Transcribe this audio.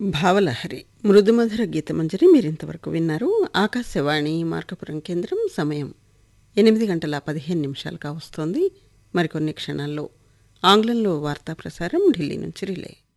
భావలహరి మృదుమధుర గీతమంజరి మీరింతవరకు విన్నారు. ఆకాశవాణి మార్కపురం కేంద్రం. సమయం 8:15 కావస్తోంది. మరికొన్ని క్షణాల్లో ఆంగ్లంలో వార్తా ప్రసారం ఢిల్లీ నుంచి రిలే.